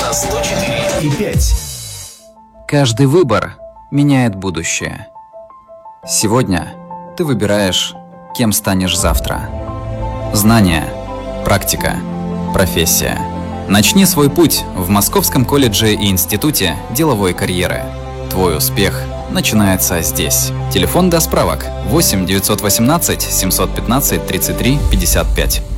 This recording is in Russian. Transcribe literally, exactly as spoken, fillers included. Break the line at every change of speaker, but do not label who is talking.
на сто четыре и пять.
Каждый выбор меняет будущее. Сегодня ты выбираешь, кем станешь завтра. Знания, практика, профессия. Начни свой путь в Московском колледже и институте деловой карьеры. Твой успех начинается здесь. Телефон для справок восемь девятьсот восемнадцать семьсот пятнадцать тридцать три пятьдесят пять.